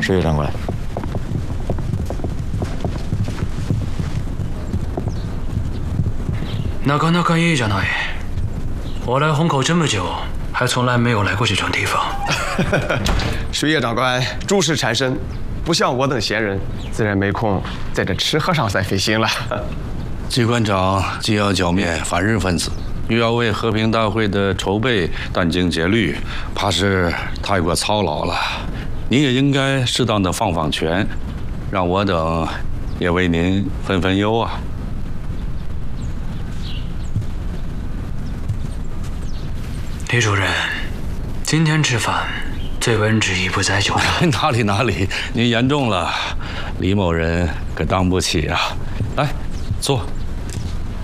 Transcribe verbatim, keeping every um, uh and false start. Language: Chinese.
水月长官。 那かなかいいじゃない。我来虹口这么久，还从来没有来过这种地方。 水月长官诸事缠身，不像我等闲人，自然没空在这吃喝上赛费心了。 机关长既要剿灭反日分子，又要为和平大会的筹备殚精竭虑，怕是太过操劳了。您也应该适当的放放权，让我等也为您分分忧啊。 李主任，今天吃饭，醉文之意不在酒上。 哪里哪里，您言重了，李某人可当不起啊！来，坐。